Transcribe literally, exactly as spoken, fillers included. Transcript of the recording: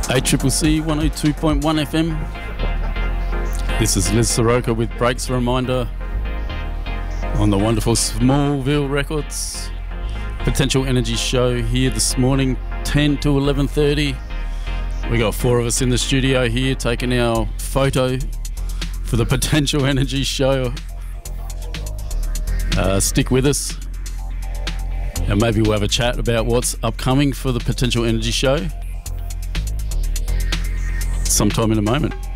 A C C C one oh two point one F M. This is Liz Soroka with Breaks Reminder on the wonderful Smallville Records Potential Energy Show here this morning, ten to eleven thirty. We got four of us in the studio here taking our photo for the Potential Energy Show. Uh, stick with us and maybe we'll have a chat about what's upcoming for the Potential Energy Show sometime in a moment.